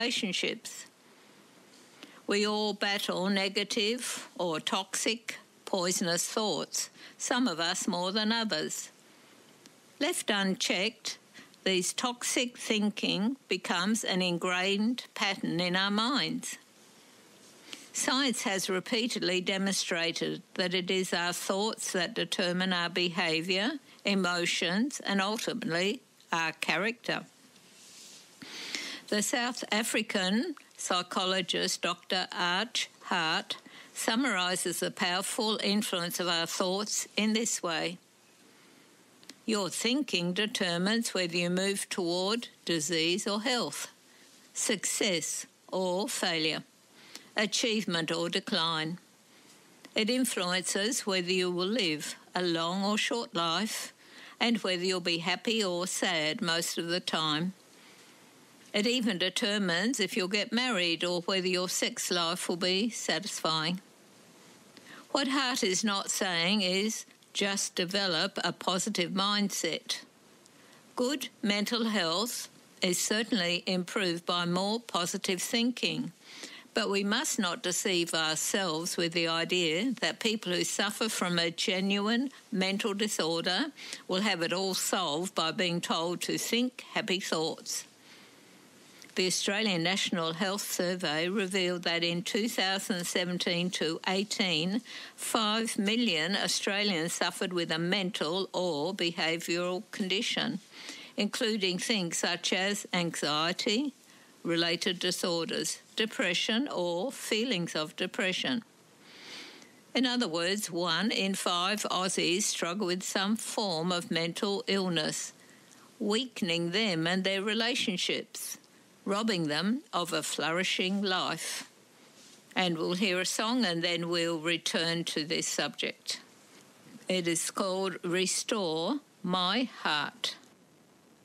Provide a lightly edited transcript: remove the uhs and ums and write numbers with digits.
relationships. We all battle negative or toxic, poisonous thoughts, some of us more than others. Left unchecked, this toxic thinking becomes an ingrained pattern in our minds. Science has repeatedly demonstrated that it is our thoughts that determine our behaviour, emotions, and ultimately our character. The South African psychologist Dr. Arch Hart summarises the powerful influence of our thoughts in this way. Your thinking determines whether you move toward disease or health, success or failure, achievement or decline. It influences whether you will live a long or short life and whether you'll be happy or sad most of the time. It even determines if you'll get married or whether your sex life will be satisfying. What Hart is not saying is just develop a positive mindset. Good mental health is certainly improved by more positive thinking, but we must not deceive ourselves with the idea that people who suffer from a genuine mental disorder will have it all solved by being told to think happy thoughts. The Australian National Health Survey revealed that in 2017 to 18, 5 million Australians suffered with a mental or behavioural condition, including things such as anxiety, related disorders, depression or feelings of depression. In other words, 1 in 5 Aussies struggle with some form of mental illness, weakening them and their relationships, robbing them of a flourishing life. And we'll hear a song and then we'll return to this subject. It is called Restore My Heart.